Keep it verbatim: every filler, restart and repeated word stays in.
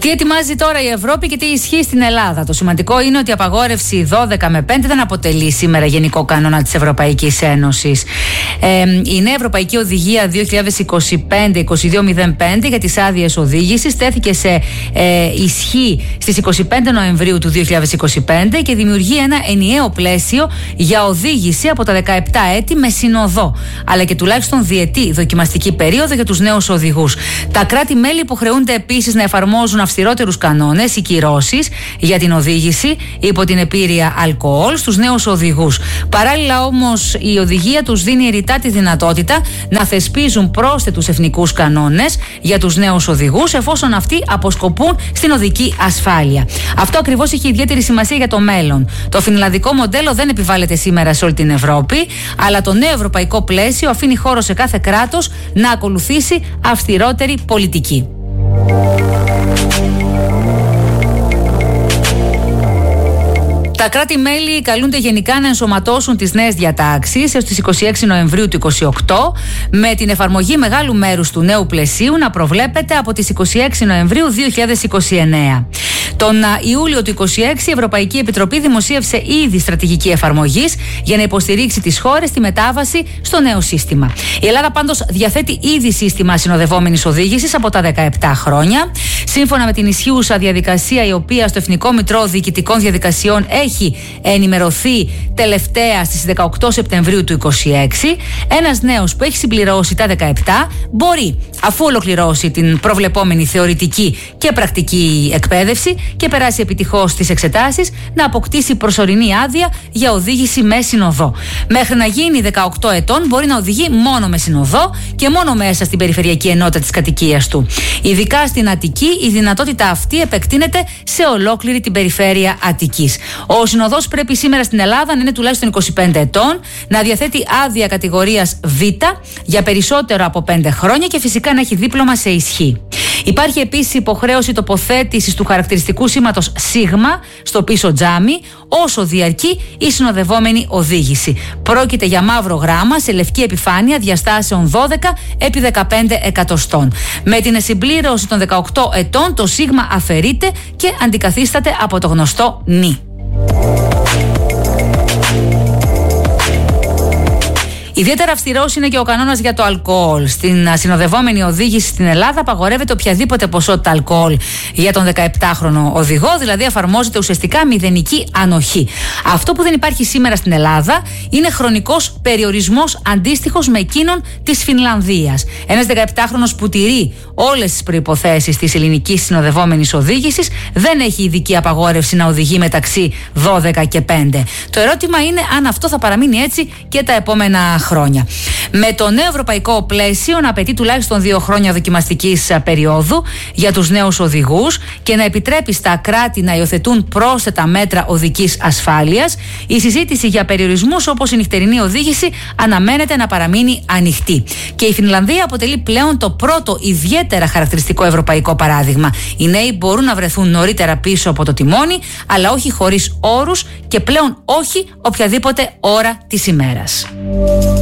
Τι ετοιμάζει τώρα η Ευρώπη και τι ισχύει στην Ελλάδα? Το σημαντικό είναι ότι η απαγόρευση δώδεκα με πέντε δεν αποτελεί σήμερα γενικό κανόνα της Ευρωπαϊκής Ένωσης. Ε, η νέα Ευρωπαϊκή Οδηγία δύο χιλιάδες είκοσι πέντε είκοσι δύο μηδέν πέντε για τις άδειες οδήγησης τέθηκε σε ε, ισχύ στις είκοσι πέντε Νοεμβρίου του δύο χιλιάδες είκοσι πέντε και δημιουργεί ένα ενιαίο πλαίσιο για οδήγηση από τα δεκαεπτά έτη με συνοδό, αλλά και τουλάχιστον διετή δοκιμαστική περίοδο για τους νέους οδηγούς. Τα κράτη-μέλη υποχρεούνται επίσης να εφαρμόζουν αυστηρότερους κανόνες ή κυρώσεις για την οδήγηση υπό την επήρεια αλκοόλ στους νέους οδηγούς. Παράλληλα όμως η οδηγία τους δίνει ρητά τη δυνατότητα να θεσπίζουν πρόσθετους εθνικούς κανόνες για τους νέους οδηγούς εφόσον αυτοί αποσκοπούν στην οδική ασφάλεια. Αυτό ακριβώς έχει ιδιαίτερη σημασία για το μέλλον. Το φινλανδικό μοντέλο δεν επιβάλλεται σήμερα σε όλη την Ευρώπη, αλλά το νέο ευρωπαϊκό πλαίσιο αφήνει χώρο σε κάθε κράτος να ακολουθήσει αυστηρότερη πολιτική. Τα κράτη-μέλη καλούνται γενικά να ενσωματώσουν τις νέες διατάξεις έως τις είκοσι έξι Νοεμβρίου του είκοσι οκτώ, με την εφαρμογή μεγάλου μέρους του νέου πλαισίου να προβλέπεται από τις είκοσι έξι Νοεμβρίου δύο χιλιάδες είκοσι εννέα. Τον Ιούλιο του είκοσι έξι η Ευρωπαϊκή Επιτροπή δημοσίευσε ήδη στρατηγική εφαρμογής για να υποστηρίξει τις χώρες στη μετάβαση στο νέο σύστημα. Η Ελλάδα πάντως διαθέτει ήδη σύστημα συνοδευόμενης οδήγησης από τα δεκαεπτά χρόνια. Σύμφωνα με την ισχύουσα διαδικασία, η οποία στο Εθνικό Μητρό Διοικητικών Διαδικασιών έχει ενημερωθεί τελευταία στις δεκαοκτώ Σεπτεμβρίου του είκοσι έξι, ένας νέος που έχει συμπληρώσει τα δεκαεπτά μπορεί, αφού ολοκληρώσει την προβλεπόμενη θεωρητική και πρακτική εκπαίδευση και περάσει επιτυχώς τις εξετάσεις, να αποκτήσει προσωρινή άδεια για οδήγηση με συνοδό. Μέχρι να γίνει δεκαοκτώ ετών μπορεί να οδηγεί μόνο με συνοδό και μόνο μέσα στην περιφερειακή ενότητα της κατοικίας του. Ειδικά στην Αττική η δυνατότητα αυτή επεκτείνεται σε ολόκληρη την περιφέρεια Αττικής. Ο συνοδός πρέπει σήμερα στην Ελλάδα να είναι τουλάχιστον είκοσι πέντε ετών, να διαθέτει άδεια κατηγορίας Β για περισσότερο από πέντε χρόνια και φυσικά να έχει δίπλωμα σε ισχύ. Υπάρχει επίσης υποχρέωση τοποθέτησης του χαρακτηριστικού σήματος Σίγμα στο πίσω τζάμι όσο διαρκεί η συνοδευόμενη οδήγηση. Πρόκειται για μαύρο γράμμα σε λευκή επιφάνεια διαστάσεων δώδεκα επί δεκαπέντε εκατοστών. Με την συμπλήρωση των δεκαοκτώ ετών το Σίγμα αφαιρείται και αντικαθίσταται από το γνωστό Νι. Ιδιαίτερα αυστηρός είναι και ο κανόνας για το αλκοόλ. Στην συνοδευόμενη οδήγηση στην Ελλάδα απαγορεύεται οποιαδήποτε ποσότητα αλκοόλ για τον δεκαεπτάχρονο οδηγό, δηλαδή εφαρμόζεται ουσιαστικά μηδενική ανοχή. Αυτό που δεν υπάρχει σήμερα στην Ελλάδα είναι χρονικός περιορισμός αντίστοιχος με εκείνον της Φινλανδίας. Ένας δεκαεπτάχρονος που τηρεί όλες τις προϋποθέσεις της ελληνικής συνοδευόμενης οδήγησης δεν έχει ειδική απαγόρευση να οδηγεί μεταξύ δώδεκα και πέντε. Το ερώτημα είναι αν αυτό θα παραμείνει έτσι και τα επόμενα χρόνια. Με το νέο ευρωπαϊκό πλαίσιο να απαιτεί τουλάχιστον δύο χρόνια δοκιμαστικής περίοδου για τους νέους οδηγούς και να επιτρέπει στα κράτη να υιοθετούν πρόσθετα μέτρα οδικής ασφάλειας, η συζήτηση για περιορισμούς όπως η νυχτερινή οδήγηση αναμένεται να παραμείνει ανοιχτή. Και η Φινλανδία αποτελεί πλέον το πρώτο ιδιαίτερα χαρακτηριστικό ευρωπαϊκό παράδειγμα. Οι νέοι μπορούν να βρεθούν νωρίτερα πίσω από το τιμόνι, αλλά όχι χωρίς όρους και πλέον όχι οποιαδήποτε ώρα της ημέρας.